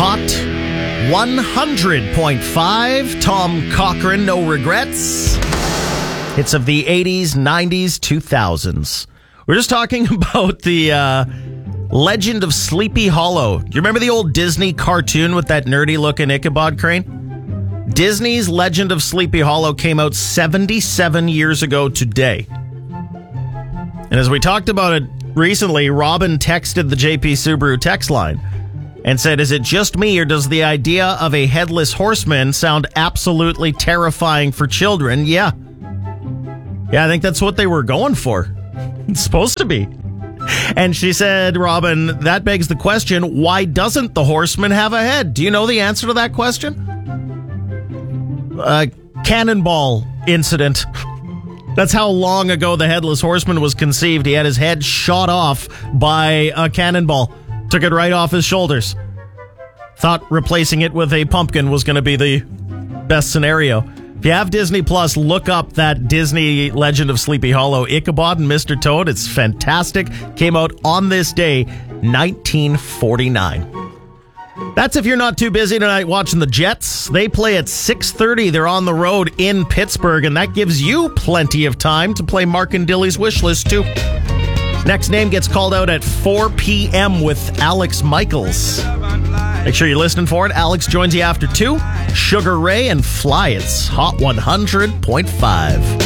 Hot 100.5. Tom Cochrane, No Regrets. Hits of the 80s, 90s, 2000s. We're just talking about the Legend of Sleepy Hollow. Do you remember the old Disney cartoon with that nerdy-looking Ichabod Crane? Disney's Legend of Sleepy Hollow came out 77 years ago today. And as we talked about it recently, Robin texted the JP Subaru text line and said, is it just me or does the idea of a headless horseman sound absolutely terrifying for children? Yeah, I think that's what they were going for. It's supposed to be. And she said, Robin, that begs the question, why doesn't the horseman have a head? Do you know the answer to that question? Cannonball incident. That's how long ago the Headless Horseman was conceived. He had his head shot off by a cannonball. Took it right off his shoulders. Thought replacing it with a pumpkin was going to be the best scenario. If you have Disney Plus, look up that Disney Legend of Sleepy Hollow, Ichabod and Mr. Toad. It's fantastic. Came out on this day, 1949. That's if you're not too busy tonight watching the Jets. They play at 6:30. They're on the road in Pittsburgh, and that gives you plenty of time to play Mark and Dilly's wish list, too. Next name gets called out at 4 p.m. with Alex Michaels. Make sure you're listening for it. Alex joins you after 2. Sugar Ray and Fly. It's Hot 100.5.